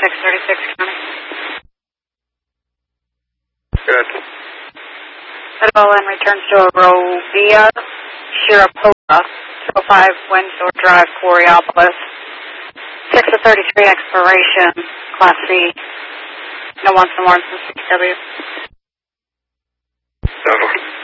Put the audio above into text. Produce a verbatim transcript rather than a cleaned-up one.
six thirty-six County. Good. Meadowland returns to Arovia, Shirapola, two oh five Windsor Drive, Coraopolis. six of thirty-three expiration, Class C. No wants no more than six W. Seven.